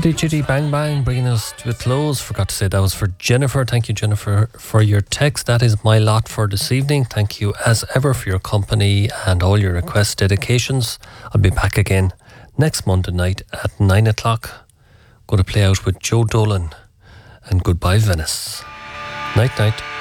Chitty Chitty Bang Bang, bringing us to a close. Forgot to say that was for Jennifer. Thank you, Jennifer, for your text. That is my lot for this evening. Thank you as ever for your company and all your request dedications. I'll be back again next Monday night at 9 o'clock. Going to play out with Joe Dolan and Goodbye Venice. Night, night.